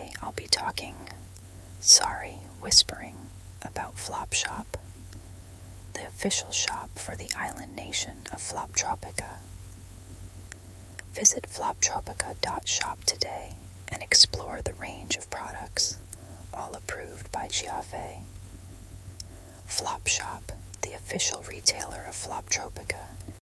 Today I'll be talking, whispering about Flopshop, the official shop for the island nation of Floptropica. Visit floptropica.shop today and explore the range of products, all approved by Giave. Flopshop, the official retailer of Floptropica,